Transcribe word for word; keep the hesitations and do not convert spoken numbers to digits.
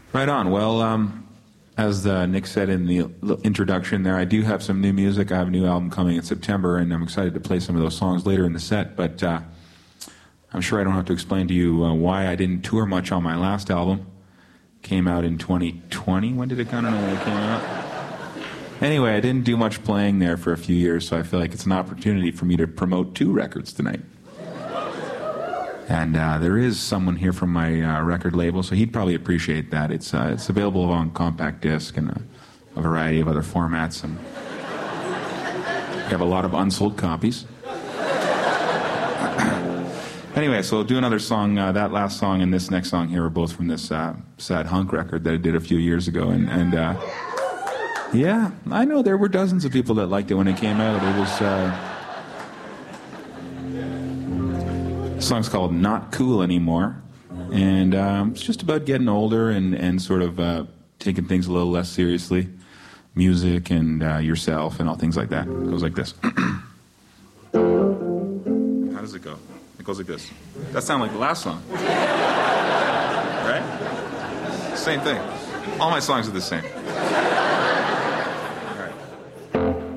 Right on. Well, um, as uh, Nick said in the introduction there, I do have some new music. I have a new album coming in September, and I'm excited to play some of those songs later in the set. But uh, I'm sure I don't have to explain to you uh, why I didn't tour much on my last album. Came out in twenty twenty. When did it come out? I don't know when it came out. Anyway, I didn't do much playing there for a few years, so I feel like it's an opportunity for me to promote two records tonight. And uh, there is someone here from my uh, record label, so he'd probably appreciate that. It's uh, it's available on compact disc and a, a variety of other formats. And we have a lot of unsold copies. Anyway, so I'll do another song. Uh, that last song and this next song here are both from this uh, Sad Hunk record that I did a few years ago. And, and uh, yeah, I know there were dozens of people that liked it when it came out. It was... Uh, The song's called Not Cool Anymore, and um, it's just about getting older and, and sort of uh, taking things a little less seriously, music and uh, yourself and all things like that. It goes like this. How does it go? It goes like this. That sounds like the last song. Right? Same thing. All my songs are the same.